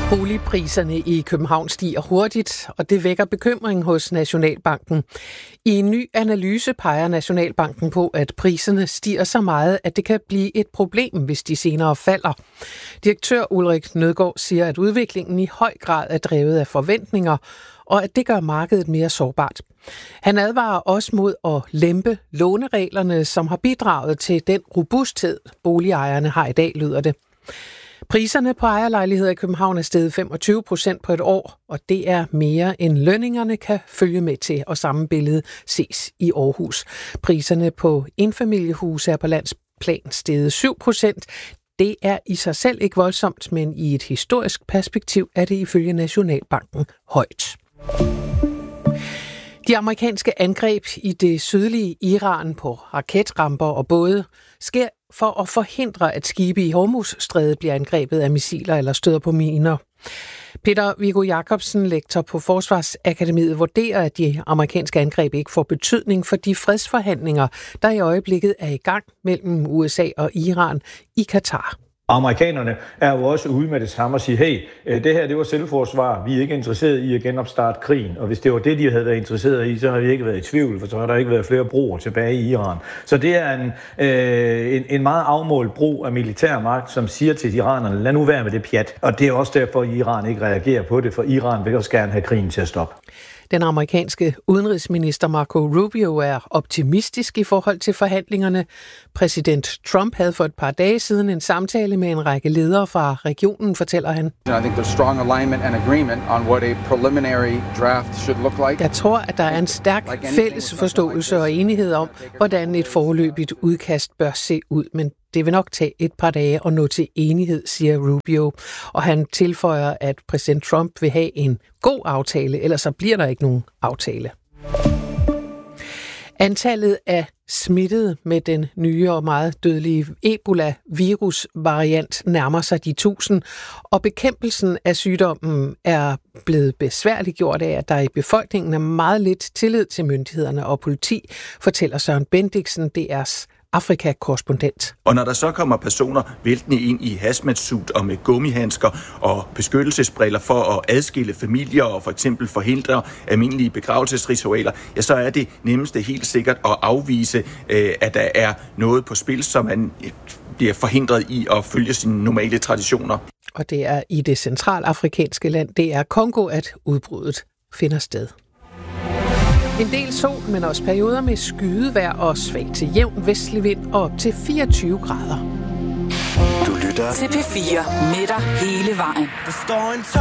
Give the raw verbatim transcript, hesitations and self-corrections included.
Boligpriserne i København stiger hurtigt, og det vækker bekymring hos Nationalbanken. I en ny analyse peger Nationalbanken på, at priserne stiger så meget, at det kan blive et problem, hvis de senere falder. Direktør Ulrik Nødgaard siger, at udviklingen i høj grad er drevet af forventninger, og at det gør markedet mere sårbart. Han advarer også mod at lempe lånereglerne, som har bidraget til den robusthed, boligejerne har i dag, lyder det. Priserne på ejerlejligheder i København er steget femogtyve procent på et år, og det er mere end lønningerne kan følge med til, og samme billede ses i Aarhus. Priserne på enfamiliehuse er på landsplan steget syv procent. Det er i sig selv ikke voldsomt, men i et historisk perspektiv er det ifølge Nationalbanken højt. De amerikanske angreb i det sydlige Iran på raketramper og både sker for at forhindre, at skibe i Hormuzstrædet bliver angrebet af missiler eller støder på miner. Peter Viggo Jacobsen, lektor på Forsvarsakademiet, vurderer, at de amerikanske angreb ikke får betydning for de fredsforhandlinger, der i øjeblikket er i gang mellem U S A og Iran i Katar. Amerikanerne er jo også ude med det samme og sige, hey, det her det var selvforsvar, vi er ikke interesseret i at genopstarte krigen, og hvis det var det, de havde været interesseret i, så har vi ikke været i tvivl, for så har der ikke været flere broer tilbage i Iran. Så det er en, øh, en, en meget afmålt brug af militær magt, som siger til iranerne, lad nu være med det pjat, og det er også derfor, at Iran ikke reagerer på det, for Iran vil også gerne have krigen til at stoppe. Den amerikanske udenrigsminister Marco Rubio er optimistisk i forhold til forhandlingerne. Præsident Trump havde for et par dage siden en samtale med en række ledere fra regionen, fortæller han. I think there's strong alignment and agreement on what a preliminary draft should look like. Jeg tror, at der er en stærk fælles forståelse og enighed om, hvordan et foreløbigt udkast bør se ud, men det vil nok tage et par dage at nå til enighed, siger Rubio. Og han tilføjer, at præsident Trump vil have en god aftale, ellers så bliver der ikke nogen aftale. Antallet af smittede med den nye og meget dødelige Ebola-virus-variant nærmer sig de tusind, og bekæmpelsen af sygdommen er blevet besværliggjort af, at der i befolkningen er meget lidt tillid til myndighederne og politi, fortæller Søren Bendiksen, D R's Afrika-korrespondent. Og når der så kommer personer væltende ind i hazmat-suit og med gummihandsker og beskyttelsesbriller for at adskille familier og for eksempel forhindre almindelige begravelsesritualer, ja, så er det nemmeste helt sikkert at afvise, at der er noget på spil, som man bliver forhindret i at følge sine normale traditioner. Og det er i det centralafrikanske land, det er Kongo, at udbruddet finder sted. En del sol, men også perioder med skydevejr og svag til jævn vestlig vind og op til fireogtyve grader. Du lytter til P fire med dig hele vejen.